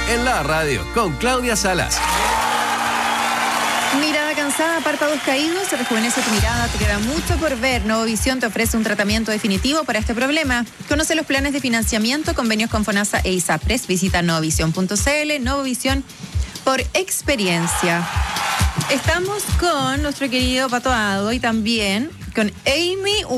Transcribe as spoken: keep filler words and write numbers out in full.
en la radio con Claudia Salas. Mirada cansada, párpados caídos, rejuvenece tu mirada, te queda mucho por ver. Novovisión te ofrece un tratamiento definitivo para este problema. Conoce los planes de financiamiento, convenios con FONASA e ISAPRES. Visita novovisión punto c l. Novovisión por experiencia. Estamos con nuestro querido Pato Ado y también con Amy